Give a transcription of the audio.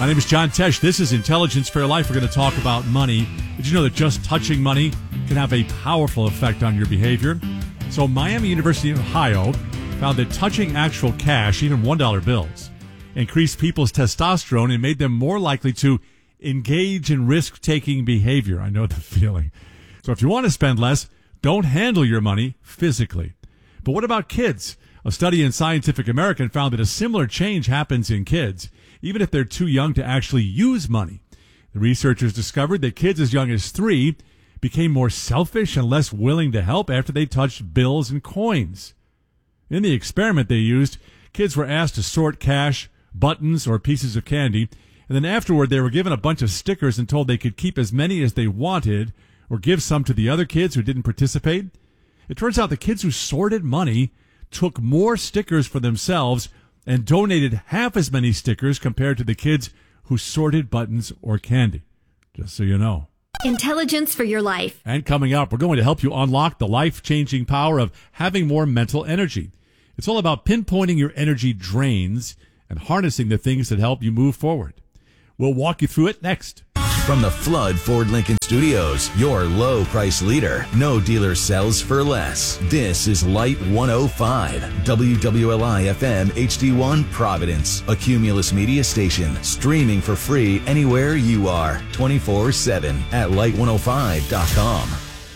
My name is John Tesh. This is Intelligence for Your Life. We're going to talk about money. Did you know that just touching money can have a powerful effect on your behavior? So Miami University in Ohio found that touching actual cash, even $1 bills, increased people's testosterone and made them more likely to engage in risk-taking behavior. I know the feeling. So if you want to spend less, don't handle your money physically. But what about kids? A study in Scientific American found that a similar change happens in kids, even if they're too young to actually use money. The researchers discovered that kids as young as 3 became more selfish and less willing to help after they touched bills and coins. In the experiment they used, kids were asked to sort cash, buttons, or pieces of candy, and then afterward they were given a bunch of stickers and told they could keep as many as they wanted or give some to the other kids who didn't participate. It turns out the kids who sorted money took more stickers for themselves and donated half as many stickers compared to the kids who sorted buttons or candy. Just so you know. Intelligence for your life. And coming up, we're going to help you unlock the life-changing power of having more mental energy. It's all about pinpointing your energy drains and harnessing the things that help you move forward. We'll walk you through it next. From the Flood Ford Lincoln Studios, your low price leader. No dealer sells for less. This is Light 105, WWLI FM HD1 Providence, a Cumulus media station, streaming for free anywhere you are, 24/7 at light105.com.